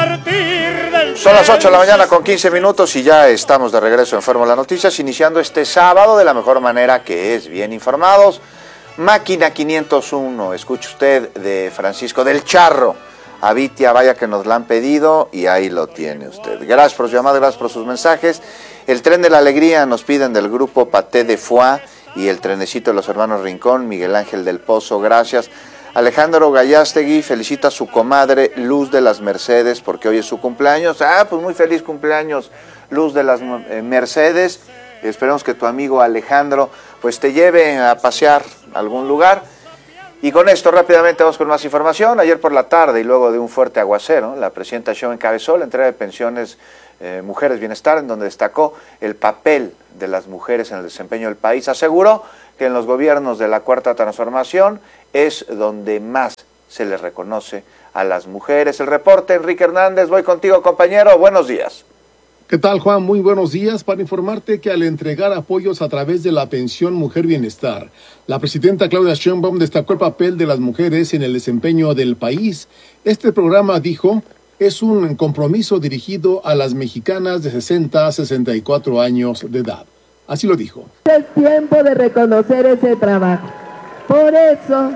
partir del Son las 8 de la mañana con 15 minutos y ya estamos de regreso en Fórmula Noticias, iniciando este sábado de la mejor manera, que es bien informados. Máquina 501, escuche usted, de Francisco del Charro. Avitia, vaya que nos la han pedido y ahí lo tiene usted. Gracias por su llamada, gracias por sus mensajes. El tren de la alegría nos piden del grupo Paté de Foix y el trenecito de los hermanos Rincón, Miguel Ángel del Pozo, gracias. Alejandro Gallastegui felicita a su comadre Luz de las Mercedes porque hoy es su cumpleaños. Pues muy feliz cumpleaños, Luz de las Mercedes. Esperemos que tu amigo Alejandro pues te lleve a pasear a algún lugar. Y con esto rápidamente vamos con más información. Ayer por la tarde y luego de un fuerte aguacero, la presidenta Sheinbaum encabezó la entrega de pensiones Mujeres Bienestar, en donde destacó el papel de las mujeres en el desempeño del país. Aseguró que en los gobiernos de la Cuarta Transformación es donde más se les reconoce a las mujeres. El reporte, Enrique Hernández, voy contigo, compañero. Buenos días. ¿Qué tal, Juan? Muy buenos días. Para informarte que al entregar apoyos a través de la pensión Mujer Bienestar, la presidenta Claudia Sheinbaum destacó el papel de las mujeres en el desempeño del país. Este programa, dijo, es un compromiso dirigido a las mexicanas de 60 a 64 años de edad. Así lo dijo. Es tiempo de reconocer ese trabajo. Por eso,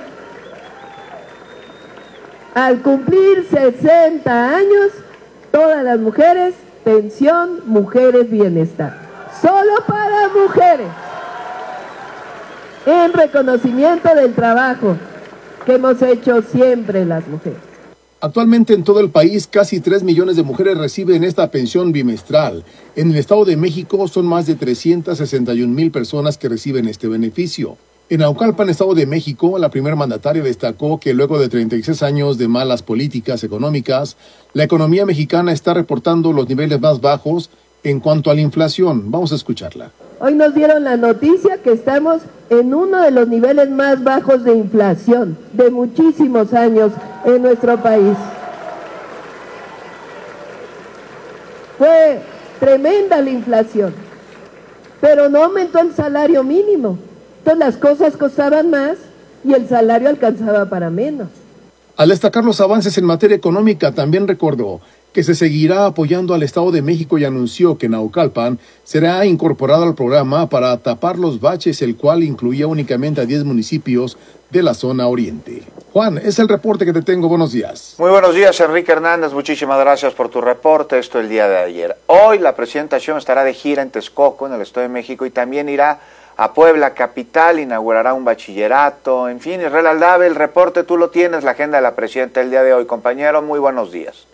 al cumplir 60 años, todas las mujeres, pensión Mujeres Bienestar. Solo para mujeres. En reconocimiento del trabajo que hemos hecho siempre las mujeres. Actualmente en todo el país casi 3 millones de mujeres reciben esta pensión bimestral. En el Estado de México son más de 361,000 personas que reciben este beneficio. En Naucalpan, Estado de México, la primer mandataria destacó que luego de 36 años de malas políticas económicas, la economía mexicana está reportando los niveles más bajos en cuanto a la inflación. Vamos a escucharla. Hoy nos dieron la noticia que estamos en uno de los niveles más bajos de inflación de muchísimos años en nuestro país. Fue tremenda la inflación, pero no aumentó el salario mínimo. Entonces las cosas costaban más y el salario alcanzaba para menos. Al destacar los avances en materia económica, también recordó que se seguirá apoyando al Estado de México y anunció que Naucalpan será incorporado al programa para tapar los baches, el cual incluía únicamente a 10 municipios de la zona oriente. Juan, es el reporte que te tengo. Buenos días. Muy buenos días, Enrique Hernández. Muchísimas gracias por tu reporte. Esto el día de ayer. Hoy la presidenta Sheinbaum estará de gira en Texcoco, en el Estado de México, y también irá a Puebla capital, inaugurará un bachillerato. En fin, Israel Aldave, el reporte tú lo tienes, la agenda de la presidenta el día de hoy. Compañero, muy buenos días.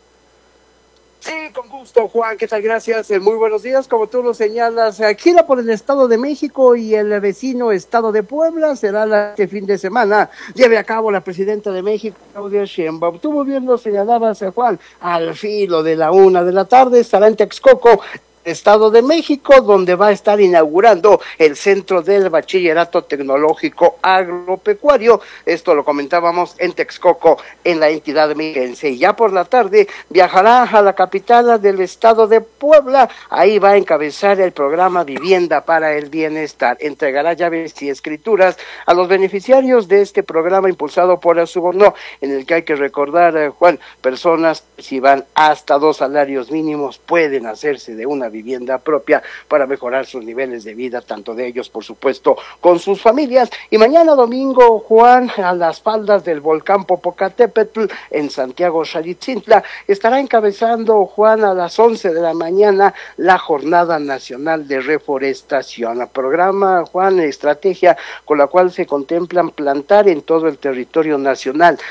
Sí, con gusto, Juan. ¿Qué tal? Gracias. Muy buenos días. Como tú lo señalas, gira por el Estado de México y el vecino Estado de Puebla. Será este fin de semana. Lleve a cabo la presidenta de México, Claudia Sheinbaum. Tú muy bien lo señalabas, Juan. Al filo de la 1 de la tarde estará en Texcoco, Estado de México, donde va a estar inaugurando el Centro del Bachillerato Tecnológico Agropecuario. Esto lo comentábamos en Texcoco, en la entidad mexiquense. Y ya por la tarde viajará a la capital del Estado de Puebla. Ahí va a encabezar el programa Vivienda para el Bienestar. Entregará llaves y escrituras a los beneficiarios de este programa impulsado por su gobierno, en el que hay que recordar, Juan, personas si van hasta 2 salarios mínimos pueden hacerse de una vivienda propia para mejorar sus niveles de vida, tanto de ellos, por supuesto, con sus familias. Y mañana domingo, Juan, a las faldas del volcán Popocatépetl, en Santiago Xalitzintla, estará encabezando, Juan, a las 11 de la mañana, la Jornada Nacional de Reforestación. Programa, Juan, estrategia con la cual se contemplan plantar en todo el territorio nacional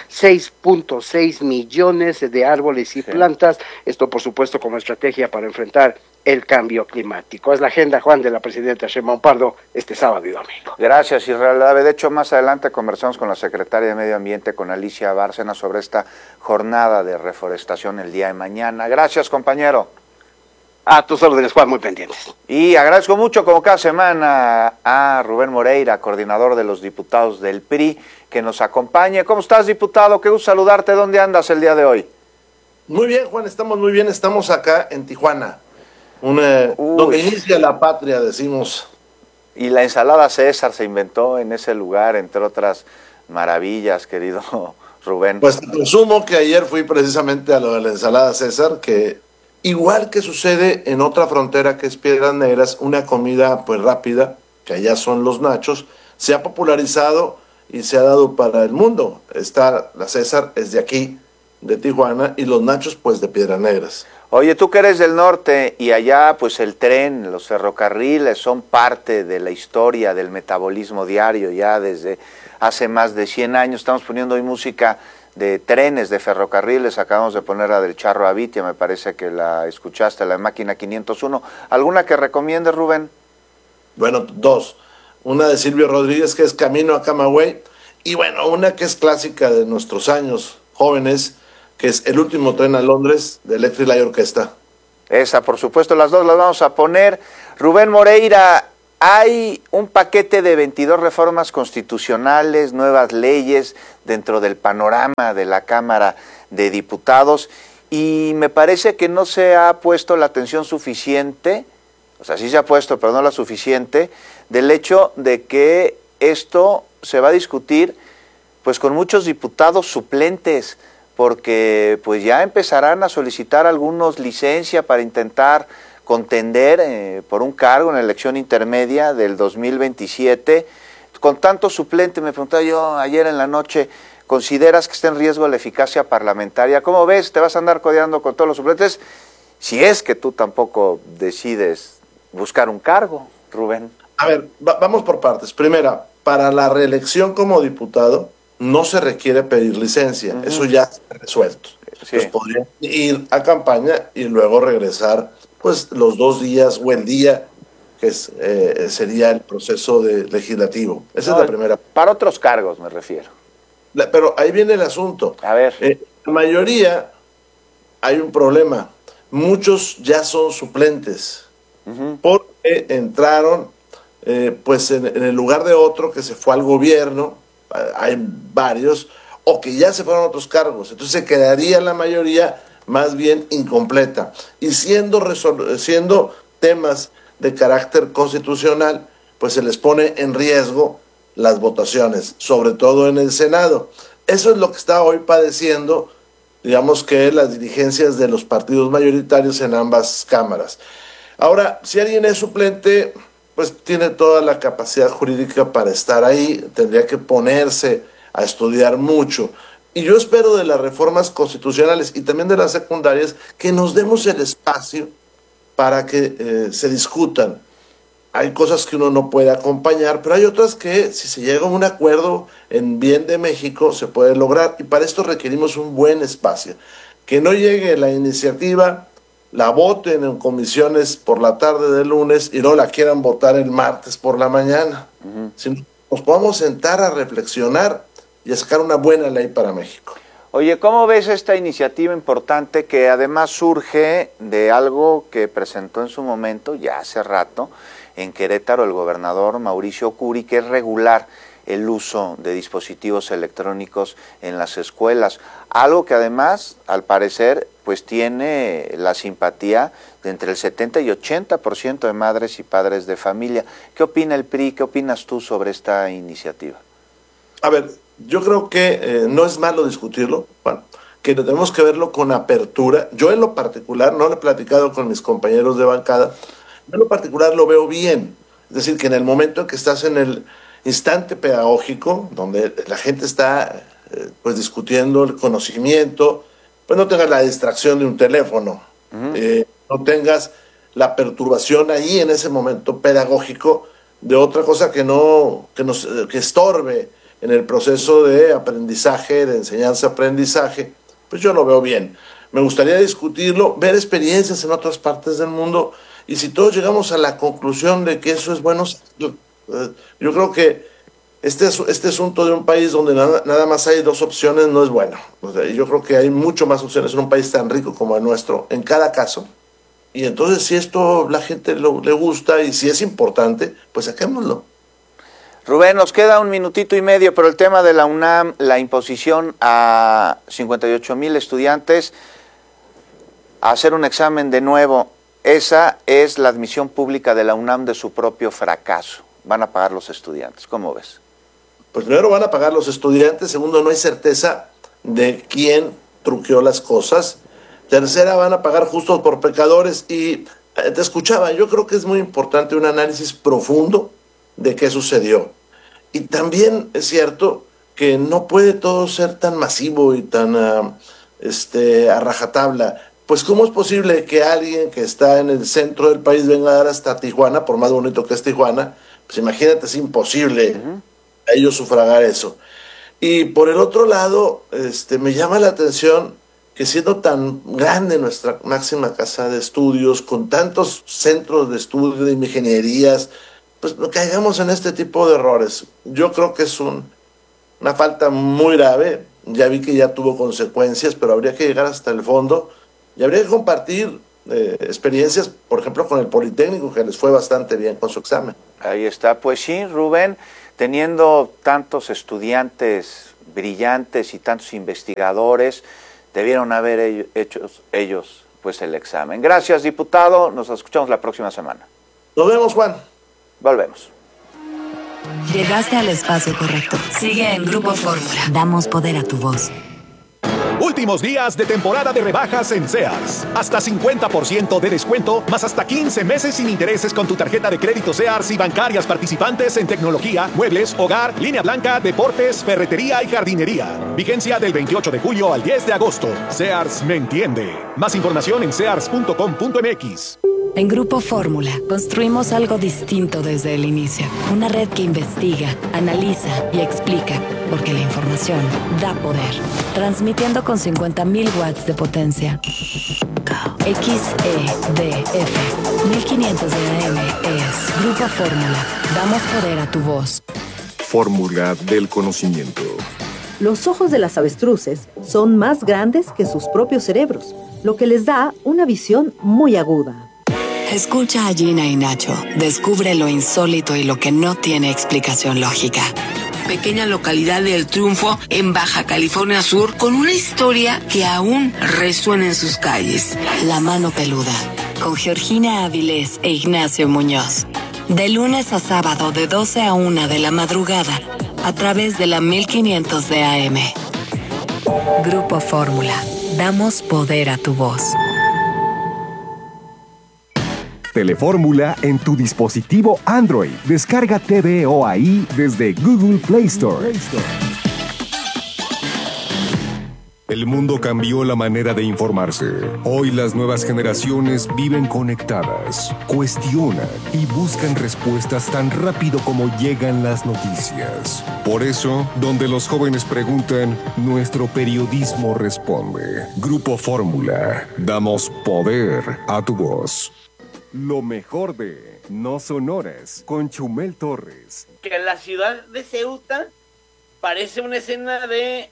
6.6 millones de árboles y plantas. Esto, por supuesto, como estrategia para enfrentar el cambio climático. Es la agenda, Juan, de la presidenta Sheinbaum Pardo este sábado y domingo. Gracias, Israel Aldave. De hecho, más adelante conversamos con la secretaria de Medio Ambiente, con Alicia Bárcena, sobre esta jornada de reforestación el día de mañana. Gracias, compañero. A tus órdenes, Juan, muy pendientes. Y agradezco mucho, como cada semana, a Rubén Moreira, coordinador de los diputados del PRI, que nos acompañe. ¿Cómo estás, diputado? Qué gusto saludarte. ¿Dónde andas el día de hoy? Muy bien, Juan, estamos muy bien. Estamos acá en Tijuana. Donde inicia la patria, decimos. Y la ensalada César se inventó en ese lugar, entre otras maravillas, querido Rubén. Pues presumo que ayer fui precisamente a lo de la ensalada César, que igual que sucede en otra frontera que es Piedras Negras, una comida pues rápida, que allá son los nachos, se ha popularizado y se ha dado para el mundo. La César es de aquí, de Tijuana, y los nachos pues de Piedras Negras. Oye, tú que eres del norte y allá pues el tren, los ferrocarriles son parte de la historia del metabolismo diario ya desde hace más de 100 años. Estamos poniendo hoy música de trenes, de ferrocarriles, acabamos de poner la del Charro Avitia, me parece que la escuchaste, la de Máquina 501. ¿Alguna que recomiendes, Rubén? Bueno, dos. Una de Silvio Rodríguez, que es Camino a Camagüey, y bueno, una que es clásica de nuestros años jóvenes, que es El último tren a Londres, de Electric Light Orchestra. Esa, por supuesto, las dos las vamos a poner. Rubén Moreira, hay un paquete de 22 reformas constitucionales, nuevas leyes dentro del panorama de la Cámara de Diputados, y me parece que no se ha puesto la atención suficiente, o sea, sí se ha puesto, pero no la suficiente, del hecho de que esto se va a discutir pues con muchos diputados suplentes, porque pues ya empezarán a solicitar algunos licencia para intentar contender por un cargo en la elección intermedia del 2027. Con tanto suplente, me preguntaba yo ayer en la noche, ¿consideras que está en riesgo la eficacia parlamentaria? ¿Cómo ves? ¿Te vas a andar codeando con todos los suplentes? Si es que tú tampoco decides buscar un cargo, Rubén. A ver, vamos por partes. Primera, para la reelección como diputado no se requiere pedir licencia, eso ya está resuelto. Sí. Pues podrían ir a campaña y luego regresar pues los 2 días o el día que sería el proceso legislativo. Esa es la primera. Para otros cargos me refiero. Pero ahí viene el asunto. A ver. La mayoría hay un problema. Muchos ya son suplentes porque entraron pues en el lugar de otro que se fue al gobierno. Hay varios, o que ya se fueron a otros cargos, entonces se quedaría la mayoría más bien incompleta, y siendo temas de carácter constitucional, pues se les pone en riesgo las votaciones, sobre todo en el Senado. Eso es lo que está hoy padeciendo, digamos que las dirigencias de los partidos mayoritarios en ambas cámaras. Ahora, si alguien es suplente, pues tiene toda la capacidad jurídica para estar ahí, tendría que ponerse a estudiar mucho. Y yo espero de las reformas constitucionales y también de las secundarias que nos demos el espacio para que se discutan. Hay cosas que uno no puede acompañar, pero hay otras que si se llega a un acuerdo en bien de México se puede lograr, y para esto requerimos un buen espacio. Que no llegue la iniciativa, la voten en comisiones por la tarde del lunes y no la quieran votar el martes por la mañana. Si nos podamos sentar a reflexionar y a sacar una buena ley para México. Oye, ¿cómo ves esta iniciativa importante que además surge de algo que presentó en su momento, ya hace rato, en Querétaro el gobernador Mauricio Curi, que es regular el uso de dispositivos electrónicos en las escuelas? Algo que además, al parecer, pues tiene la simpatía de entre el 70 y 80% de madres y padres de familia. ¿Qué opina el PRI? ¿Qué opinas tú sobre esta iniciativa? A ver, yo creo que no es malo discutirlo, Juan, que tenemos que verlo con apertura. Yo en lo particular, no lo he platicado con mis compañeros de bancada, yo en lo particular lo veo bien. Es decir, que en el momento en que estás en el instante pedagógico, donde la gente está pues discutiendo el conocimiento, pues no tengas la distracción de un teléfono, no tengas la perturbación ahí en ese momento pedagógico de otra cosa que estorbe en el proceso de aprendizaje, de enseñanza-aprendizaje. Pues yo lo veo bien. Me gustaría discutirlo, ver experiencias en otras partes del mundo, y si todos llegamos a la conclusión de que eso es bueno, yo creo que este asunto de un país donde nada más hay 2 opciones no es bueno. O sea, yo creo que hay mucho más opciones en un país tan rico como el nuestro, en cada caso. Y entonces, si esto la gente le gusta y si es importante, pues saquémoslo. Rubén, nos queda 1 minutito y medio, pero el tema de la UNAM, la imposición a 58,000 estudiantes a hacer un examen de nuevo, esa es la admisión pública de la UNAM de su propio fracaso. Van a pagar los estudiantes, ¿cómo ves? Pues primero van a pagar los estudiantes, segundo, no hay certeza de quién truqueó las cosas. Tercera, van a pagar justos por pecadores. Y te escuchaba, yo creo que es muy importante un análisis profundo de qué sucedió. Y también es cierto que no puede todo ser tan masivo y tan a rajatabla. Pues ¿cómo es posible que alguien que está en el centro del país venga a dar hasta Tijuana, por más bonito que es Tijuana? Pues imagínate, es imposible a ellos sufragar eso. Y por el otro lado, me llama la atención que siendo tan grande nuestra máxima casa de estudios, con tantos centros de estudio, de ingenierías, pues caigamos en este tipo de errores. Yo creo que es una falta muy grave. Ya vi que ya tuvo consecuencias, pero habría que llegar hasta el fondo y habría que compartir experiencias, por ejemplo, con el Politécnico, que les fue bastante bien con su examen. Ahí está. Pues sí, Rubén, teniendo tantos estudiantes brillantes y tantos investigadores, debieron haber hecho ellos pues el examen. Gracias, diputado. Nos escuchamos la próxima semana. Nos vemos, Juan. Volvemos. Llegaste al espacio correcto. Sigue en Grupo Fórmula. Damos poder a tu voz. Últimos días de temporada de rebajas en Sears. Hasta 50% de descuento, más hasta 15 meses sin intereses con tu tarjeta de crédito Sears y bancarias participantes en tecnología, muebles, hogar, línea blanca, deportes, ferretería y jardinería. Vigencia del 28 de julio al 10 de agosto. Sears me entiende. Más información en sears.com.mx. En Grupo Fórmula construimos algo distinto desde el inicio. Una red que investiga, analiza y explica, porque la información da poder. Transmitiendo con 50.000 watts de potencia. XEDF 1500 de AM es Grupo Fórmula. Damos poder a tu voz. Fórmula del conocimiento. Los ojos de las avestruces son más grandes que sus propios cerebros, lo que les da una visión muy aguda. Escucha a Gina y Nacho. Descubre lo insólito y lo que no tiene explicación lógica. Pequeña localidad de El Triunfo, en Baja California Sur, con una historia que aún resuena en sus calles. La mano peluda, con Georgina Avilés e Ignacio Muñoz. De lunes a sábado, de 12 a 1 de la madrugada, a través de la 1500 de AM. Grupo Fórmula. Damos poder a tu voz. Telefórmula en tu dispositivo Android. Descarga TVO ahí desde Google Play Store. El mundo cambió la manera de informarse. Hoy las nuevas generaciones viven conectadas, cuestionan y buscan respuestas tan rápido como llegan las noticias. Por eso, donde los jóvenes preguntan, nuestro periodismo responde. Grupo Fórmula. Damos poder a tu voz. Lo mejor de No Sonoras con Chumel Torres. Que la ciudad de Ceuta parece una escena de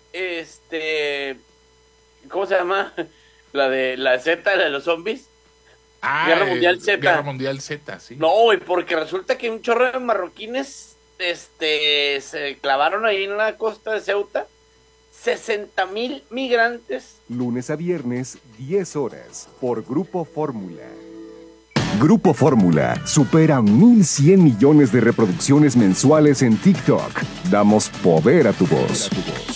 ¿cómo se llama? La de la Z, la de los zombies. Guerra Mundial Z. Guerra Mundial Z, sí. No, güey, porque resulta que un chorro de marroquines se clavaron ahí en la costa de Ceuta. 60,000 migrantes. Lunes a viernes, 10 horas, por Grupo Fórmula. Grupo Fórmula supera 1,100 millones de reproducciones mensuales en TikTok. Damos poder a tu voz.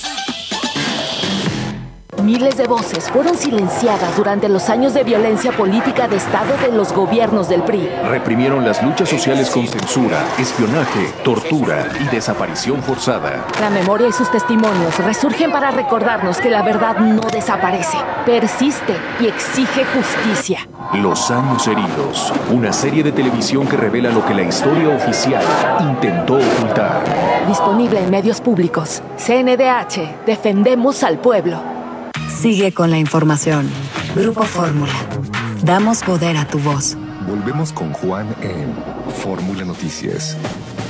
Miles de voces fueron silenciadas durante los años de violencia política de Estado de los gobiernos del PRI. Reprimieron las luchas sociales con censura, espionaje, tortura y desaparición forzada. La memoria y sus testimonios resurgen para recordarnos que la verdad no desaparece, persiste y exige justicia. Los años heridos, una serie de televisión que revela lo que la historia oficial intentó ocultar. Disponible en medios públicos. CNDH, defendemos al pueblo. Sigue con la información. Grupo Fórmula. Damos poder a tu voz. Volvemos con Juan en Fórmula Noticias.